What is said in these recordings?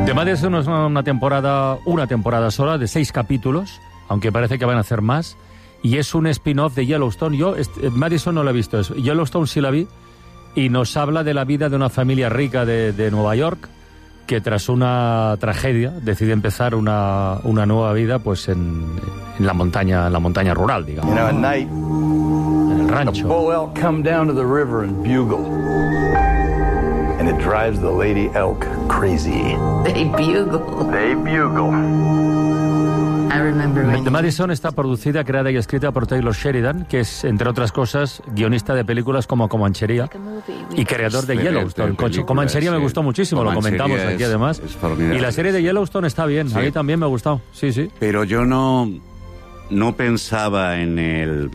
The Madison es una temporada sola de 6 capítulos, aunque parece que van a hacer más, y es un spin-off de Yellowstone. Yo Madison no la he visto, Yellowstone sí la vi, y nos habla de la vida de una familia rica de Nueva York que tras una tragedia decide empezar una nueva vida pues en la montaña rural, digamos. You know, at night, En el a rancho. bull elk come down to the river and bugle. And it drives the lady elk crazy. They bugle. They bugle. I remember when The Madison está producida, creada y escrita por Taylor Sheridan, que es, entre otras cosas, guionista de películas como Comanchería y creador de Excelente Yellowstone. película, Comanchería me sí. gustó muchísimo, lo Comanchería comentamos aquí además. es formidable. Y la serie de Yellowstone está bien, Sí. a mí también me ha gustado. Sí, sí. Pero yo no pensaba en el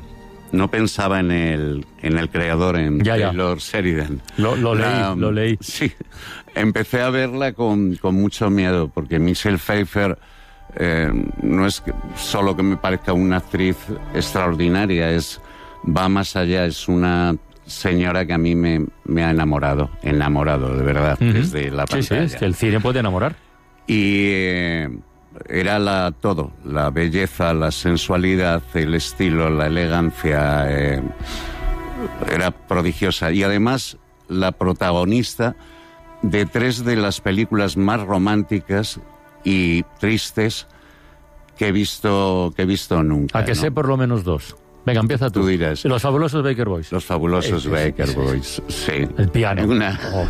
creador, en Ya. Taylor Sheridan. Lo leí. Sí, empecé a verla con mucho miedo, porque Michelle Pfeiffer no es solo que me parezca una actriz extraordinaria, va más allá, es una señora que a mí me ha enamorado, de verdad, desde la pantalla. Sí, es que el cine puede enamorar. Y era todo, la belleza, la sensualidad, el estilo, la elegancia, era prodigiosa. Y además, la protagonista de 3 de las películas más románticas y tristes que he visto nunca. A que ¿no? sé por lo menos 2. Venga, empieza tú. Tú dirás. Los fabulosos Baker Boys. Los fabulosos Baker Boys, sí. El piano. Oh.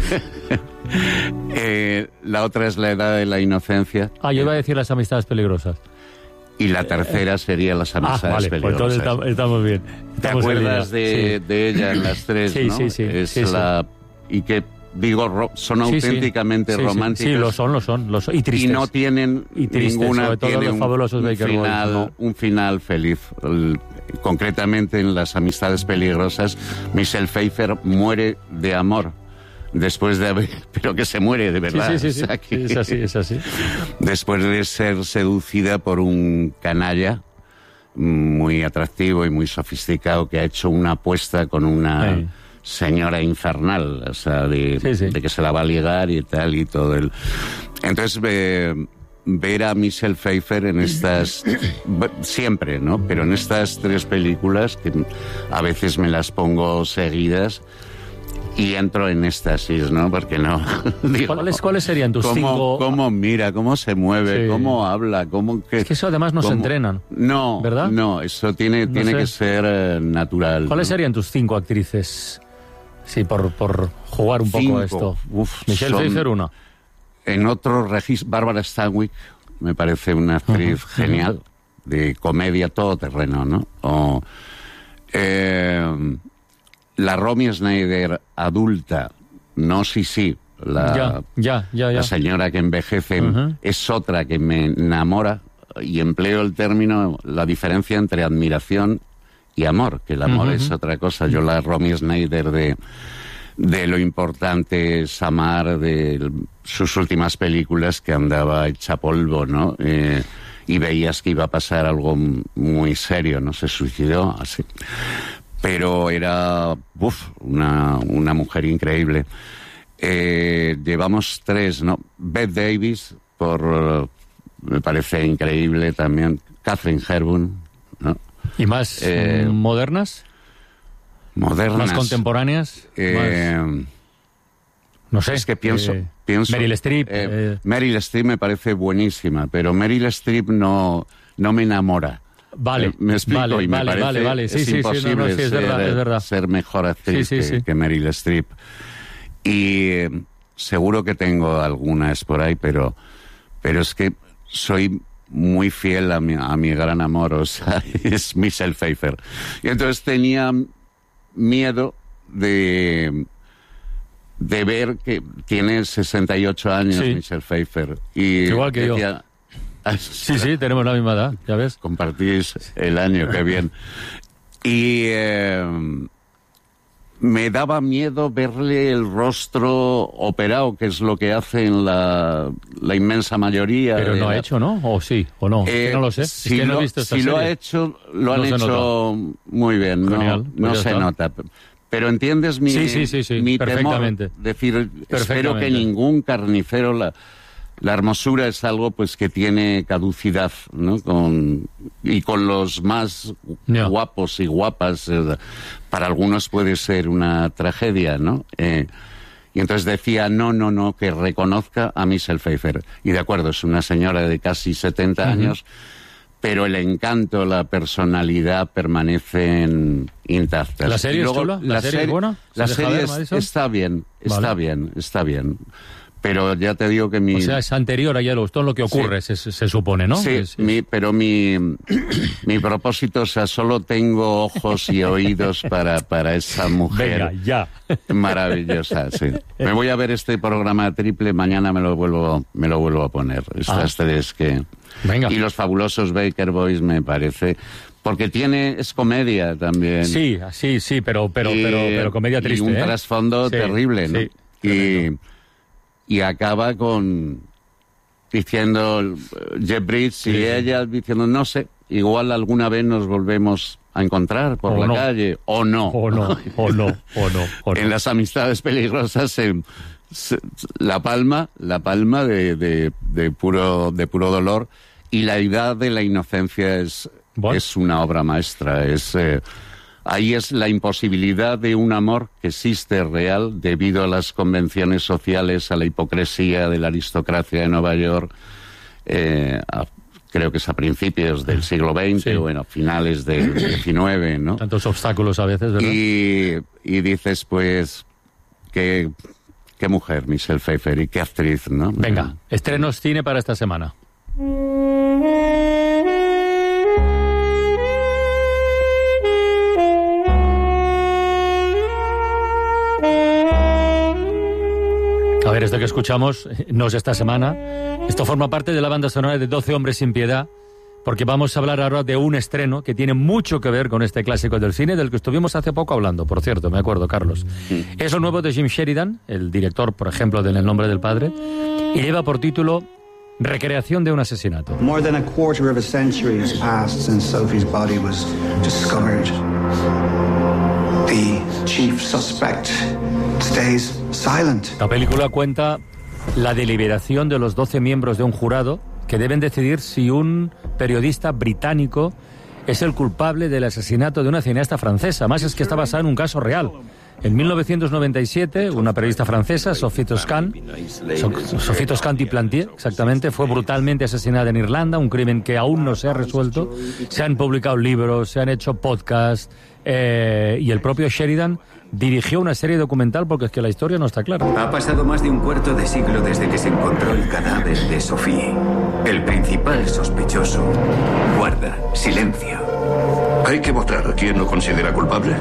La otra es La edad de la inocencia. Yo iba a decir Las amistades peligrosas. Y la tercera sería Las amistades vale, pues peligrosas. entonces estamos bien. ¿Te Estamos en acuerdas línea. de ella en las 3, Sí, no? sí, sí. Es Sí, sí. Y que, digo, son Sí, sí. auténticamente Sí, sí. románticas. Sí, lo son. Y tristes. Y no tienen Y tristes, ninguna... sobre todo tiene los fabulosos Baker Boys, ¿no? Un final feliz. Concretamente en Las amistades peligrosas, Michelle Pfeiffer muere de amor. Después de haber... Pero que se muere, de verdad. Sí. O sea que- Es así. Después de ser seducida por un canalla muy atractivo y muy sofisticado que ha hecho una apuesta con una Sí. señora infernal, o sea, de que se la va a ligar y tal y todo el... Entonces ver a Michelle Pfeiffer en estas... siempre, ¿no? Pero en estas 3 películas, que a veces me las pongo seguidas, y entro en éxtasis, ¿no? Porque no... digo, ¿Cuáles serían tus 5? ¿Cómo mira? ¿Cómo se mueve? Sí. ¿Cómo habla? Es que eso además no se entrenan. No, ¿verdad? No, eso tiene sé. que ser natural. ¿Cuáles ¿no? serían tus 5 actrices? Sí, por jugar un poco 5. a esto. Uf, Michelle son- Pfeiffer, 1. En otro registro, Bárbara Stanwyck me parece una actriz genial, de comedia todoterreno, ¿no? O, la Romy Schneider adulta, no sí, la señora que envejece, es otra que me enamora, y empleo el término, la diferencia entre admiración y amor, que el amor es otra cosa. Yo la Romy Schneider de Lo importante es amar, de sus últimas películas, que andaba hecha polvo, ¿no? Y veías que iba a pasar algo muy serio, ¿no? Se suicidó, así. Pero era una mujer increíble. Llevamos 3, ¿no? Bette Davis, me parece increíble también. Catherine Hepburn, ¿no? ¿Y más modernas? Modernas. ¿Más contemporáneas? No sé. Es que pienso... Meryl Streep. Meryl Streep me parece buenísima, pero Meryl Streep no me enamora. Vale, me explico, y me parece vale. Sí, sí, imposible sí, es verdad. ser mejor actriz Sí. que Meryl Streep. Y seguro que tengo algunas por ahí, pero es que soy muy fiel a mi gran amor, o sea, es Michelle Pfeiffer. Y entonces tenía miedo de ver que tiene 68 años Michelle Pfeiffer. Y igual que decía, yo. Sí, tenemos la misma edad, ya ves. Compartís el año, qué bien. Y me daba miedo verle el rostro operado, que es lo que hace en la inmensa mayoría. Pero no ha hecho, ¿no? ¿O sí? ¿O no? No lo sé. Si, no he visto esta lo serie. ha hecho, lo han hecho muy bien. Genial, No pues ya se está. nota. Pero entiendes mi Sí, mi temor. perfectamente. Decir, espero Perfectamente. que ningún carnicero La hermosura es algo pues que tiene caducidad, ¿no? Con los más guapos y guapas, para algunos puede ser una tragedia, ¿no? Y entonces decía, no, que reconozca a Michelle Pfeiffer. Y de acuerdo, es una señora de casi 70 años, pero el encanto, la personalidad permanecen intactas. ¿La serie es chula? ¿La serie es buena? La serie está bien, está bien. Pero ya te digo que O sea, es anterior a Yellowstone lo que ocurre, se supone, ¿no? Sí, pero mi propósito, o sea, solo tengo ojos y oídos para esa mujer. Venga, ya. Maravillosa, sí. Me voy a ver este programa triple, mañana me lo vuelvo a poner. Estas tres que... Venga. Y los fabulosos Baker Boys me parece... Porque es comedia también. Sí, pero comedia triste. Y un trasfondo terrible, ¿no? Sí, y acaba diciendo Jeff Bridges y ella diciendo, no sé, igual alguna vez nos volvemos a encontrar por la calle, o no. O no. En las amistades peligrosas, la palma de puro dolor, y la idea de la inocencia es una obra maestra. Ahí es la imposibilidad de un amor que existe real debido a las convenciones sociales, a la hipocresía de la aristocracia de Nueva York, creo que es a principios del siglo XX, o finales del XIX, ¿no? Tantos obstáculos a veces, ¿verdad? Y dices, pues, qué mujer, Michelle Pfeiffer, y qué actriz, ¿no? Venga, estrenos cine para esta semana. A ver, esto que escuchamos no es esta semana. Esto forma parte de la banda sonora de 12 hombres sin piedad, porque vamos a hablar ahora de un estreno que tiene mucho que ver con este clásico del cine, del que estuvimos hace poco hablando, por cierto, me acuerdo, Carlos. Es lo nuevo de Jim Sheridan, el director, por ejemplo, de En el nombre del padre, y lleva por título Recreación de un asesinato. More than a quarter of a century has passed since Sophie's body was discovered. The chief suspect stays silent. La película cuenta la deliberación de los 12 miembros de un jurado que deben decidir si un periodista británico es el culpable del asesinato de una cineasta francesa. Más es que está basada en un caso real. En 1997, una periodista francesa, Sophie Toscan-Plantier, exactamente, fue brutalmente asesinada en Irlanda, un crimen que aún no se ha resuelto. Se han publicado libros, se han hecho podcasts, y el propio Sheridan dirigió una serie documental porque es que la historia no está clara. Ha pasado más de un cuarto de siglo desde que se encontró el cadáver de Sophie. El principal sospechoso guarda silencio. ¿Hay que votar a quien lo considera culpable?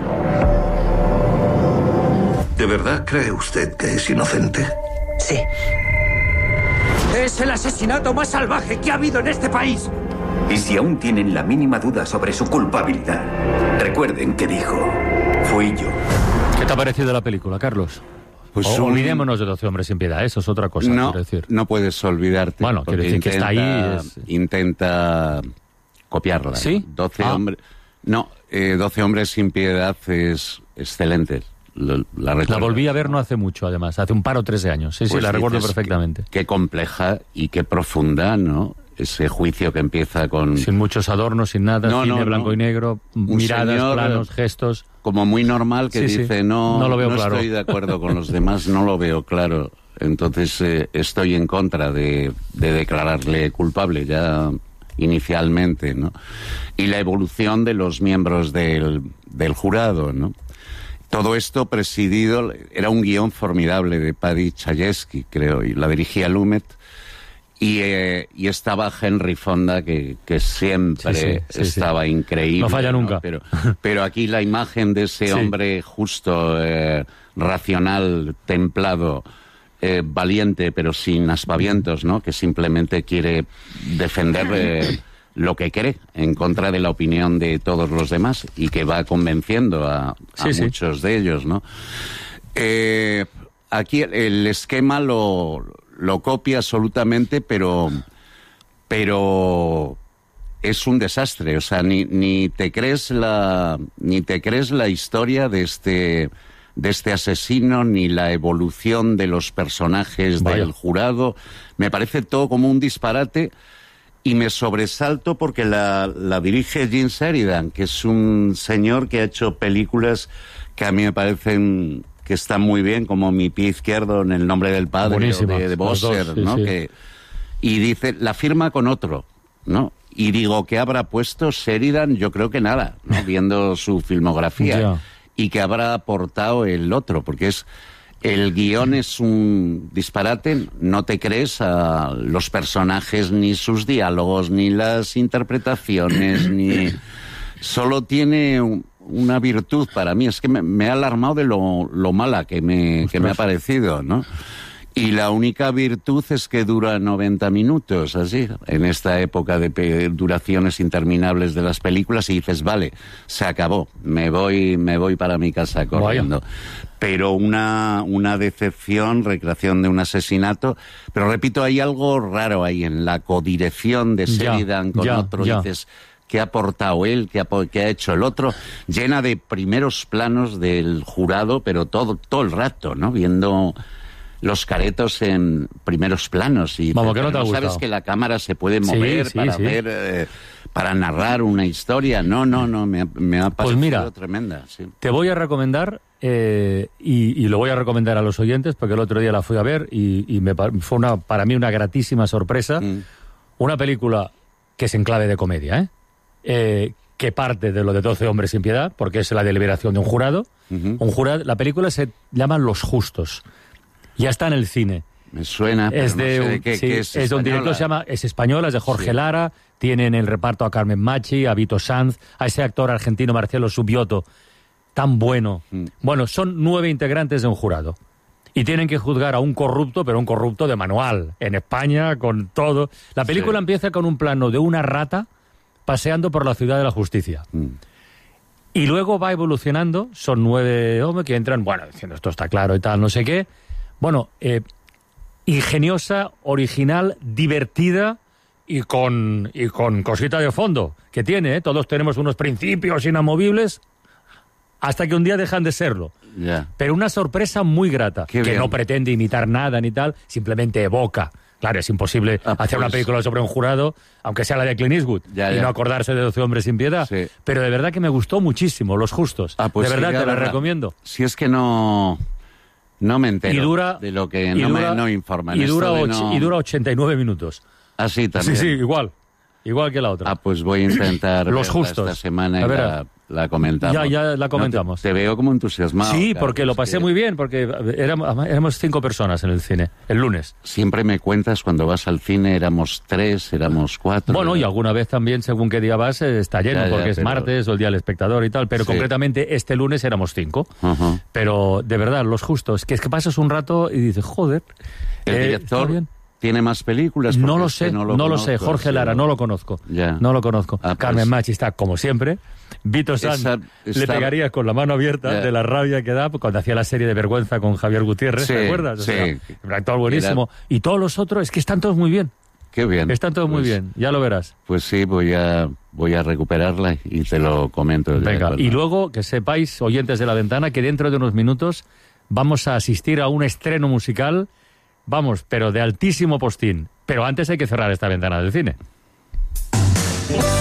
¿De verdad cree usted que es inocente? Sí. Es el asesinato más salvaje que ha habido en este país. Y si aún tienen la mínima duda sobre su culpabilidad, recuerden que dijo, fui yo. ¿Qué te ha parecido la película, Carlos? Pues olvidémonos de 12 hombres sin piedad, eso es otra cosa, quiero decir. No puedes olvidarte. Bueno, quiero decir que está ahí. Intenta copiarla. ¿Sí? 12 hombres... No, 12 hombres sin piedad es excelente. La volví a ver no hace mucho, además, hace un par o 3 de años. Sí, la recuerdo perfectamente. Qué compleja y qué profunda, ¿no? Ese juicio que empieza con... Sin muchos adornos, sin nada, cine blanco y negro, miradas, señor, planos, gestos... Como muy normal que dice, no lo veo claro. Estoy de acuerdo con los demás, no lo veo claro. Entonces estoy en contra de declararle culpable ya inicialmente, ¿no? Y la evolución de los miembros del jurado, ¿no? Todo esto presidido, era un guión formidable de Paddy Chayefsky, creo, y la dirigía Lumet, y estaba Henry Fonda, que siempre estaba increíble. No falla nunca. ¿no? Pero aquí la imagen de ese hombre justo, racional, templado, valiente, pero sin aspavientos, ¿no? Que simplemente quiere defender... lo que cree en contra de la opinión de todos los demás y que va convenciendo a muchos de ellos, ¿no? Aquí el esquema lo copia absolutamente, pero es un desastre. O sea, ni te crees la historia de este este asesino, ni la evolución de los personajes del jurado. Me parece todo como un disparate y me sobresalto porque la dirige Gene Sheridan, que es un señor que ha hecho películas que a mí me parecen que están muy bien, como Mi pie izquierdo en El nombre del padre, buenísima, o de Bosser, sí, ¿no? Sí. Y dice, la firma con otro, ¿no? Y digo, ¿qué habrá puesto Sheridan? Yo creo que nada, ¿no? Viendo su filmografía. Y que habrá aportado el otro, porque el guión es un disparate, no te crees a los personajes, ni sus diálogos, ni las interpretaciones, ni... Solo tiene una virtud para mí, es que me ha alarmado de lo mala que me ha parecido, ¿no? Y la única virtud es que dura 90 minutos, así, en esta época de duraciones interminables de las películas, y dices, vale, se acabó, me voy para mi casa corriendo. Pero una decepción, recreación de un asesinato, pero repito, hay algo raro ahí en la codirección de Sheridan con otro, dices... ¿Qué ha aportado él? ¿Qué ha hecho el otro? Llena de primeros planos del jurado, pero todo el rato, ¿no? Viendo los caretos en primeros planos. Y vamos, que no te ha gustado. ¿Sabes que la cámara se puede mover para ver, para narrar una historia? No, me ha parecido pues mira, tremenda. Sí. Te voy a recomendar, y lo voy a recomendar a los oyentes, porque el otro día la fui a ver y fue para mí una gratísima sorpresa. Una película que es en clave de comedia, que parte de lo de 12 hombres sin piedad, porque es la deliberación de un jurado. La película se llama Los Justos. Ya está en el cine. Me suena, pero es de no sé de qué es. Es de un director, es española, es de Jorge Lara. Tiene en el reparto a Carmen Machi, a Vito Sanz, a ese actor argentino Marcelo Subioto, tan bueno. Bueno, son 9 integrantes de un jurado. Y tienen que juzgar a un corrupto, pero un corrupto de manual. En España, con todo. La película empieza con un plano de una rata paseando por la ciudad de la justicia. Y luego va evolucionando, son 9 hombres que entran, bueno, diciendo esto está claro y tal, no sé qué. Bueno, ingeniosa, original, divertida y con cosita de fondo que tiene, todos tenemos unos principios inamovibles hasta que un día dejan de serlo. Pero una sorpresa muy grata, que no pretende imitar nada ni tal, simplemente evoca. Claro, es imposible hacer una película sobre un jurado, aunque sea la de Clint Eastwood, y no acordarse de 12 hombres sin piedad. Sí. Pero de verdad que me gustó muchísimo, Los Justos. Pues de verdad te la recomiendo. Si es que no me entero de lo que no informan. Y dura 89 minutos. Así también. Sí, igual que la otra. Pues voy a intentar Los Justos. Esta semana y la comentamos. Ya la comentamos. Te veo como entusiasmado. Sí, porque lo pasé muy bien, porque éramos 5 personas en el cine, el lunes. Siempre me cuentas cuando vas al cine, éramos 3, éramos 4. Bueno, y alguna vez también, según qué día vas, está lleno, porque es martes o el Día del Espectador y tal, pero concretamente este lunes éramos 5. Pero de verdad, Los Justos, que es que pasas un rato y dices, joder, el director... ¿Tiene más películas? No lo sé, no lo sé. Jorge Lara, no lo conozco. No lo conozco. Carmen Machi está, como siempre. Vito Sanz le pegaría con la mano abierta de la rabia que da cuando hacía la serie de Vergüenza con Javier Gutiérrez, ¿te acuerdas? Un actor buenísimo. Y todos los otros, es que están todos muy bien. Qué bien. Están todos muy bien, ya lo verás. Pues sí, voy a recuperarla y te lo comento. Venga, y luego que sepáis, oyentes de La Ventana, que dentro de unos minutos vamos a asistir a un estreno musical. Vamos, pero de altísimo postín. Pero antes hay que cerrar esta ventana del cine.